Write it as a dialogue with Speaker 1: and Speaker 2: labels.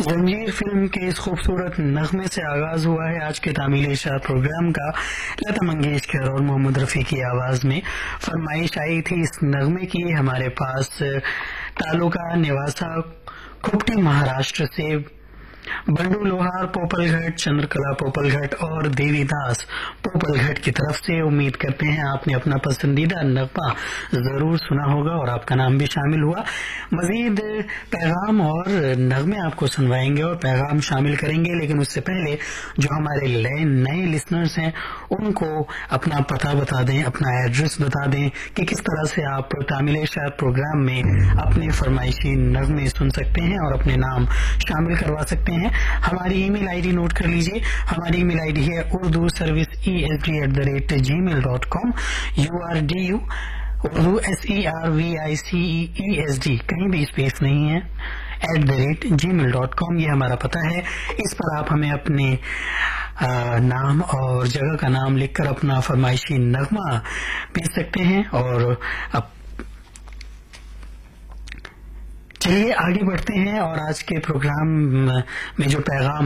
Speaker 1: زنجیر فلم کے اس خوبصورت نغمے سے آغاز ہوا ہے آج کے تعمیل اشاعت پروگرام کا۔ لتا منگیشکر اور محمد رفیع کی آواز میں فرمائش آئی تھی اس نغمے کی۔ ہمارے پاس تعلقہ نیواسا کھپٹی مہاراشٹر سے بنڈو لوہار پوپل گھٹ، چندر کلا پوپل گھٹ اور دیوی داس پوپل گھٹ کی طرف سے۔ امید کرتے ہیں آپ نے اپنا پسندیدہ نغمہ ضرور سنا ہوگا اور آپ کا نام بھی شامل ہوا۔ مزید پیغام اور نغمے آپ کو سنوائیں گے اور پیغام شامل کریں گے، لیکن اس سے پہلے جو ہمارے نئے لسنرز ہیں ان کو اپنا پتہ بتا دیں، اپنا ایڈریس بتا دیں کہ کس طرح سے آپ تعمیل اشاعت پروگرام میں اپنے فرمائشی نغمے سن سکتے ہیں اور اپنے نام شامل کروا سکتے ہیں۔ ہماری ای میل آئی ڈی نوٹ کر لیجئے۔ ہماری ای میل آئی ڈی ہے Urdu service esd@gmail.com URDU Urdu SERVICEESD، کہیں بھی اسپیس نہیں ہے، @gmail.com، یہ ہمارا پتہ ہے۔ اس پر آپ ہمیں اپنے نام اور جگہ کا نام لکھ کر اپنا فرمائشی نغمہ بھیج سکتے ہیں۔ اور اب چلیے آگے بڑھتے ہیں اور آج کے پروگرام میں جو پیغام